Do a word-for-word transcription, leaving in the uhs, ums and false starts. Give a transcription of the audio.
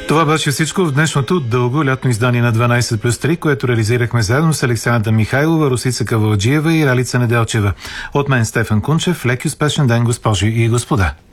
Това беше всичко в днешното дълго лятно издание на дванайсет плюс три, което реализирахме заедно с Александра Михайлова, Росица Кавалджиева и Ралица Неделчева. От мен Стефан Кунчев, лек и успешен ден, госпожи и господа.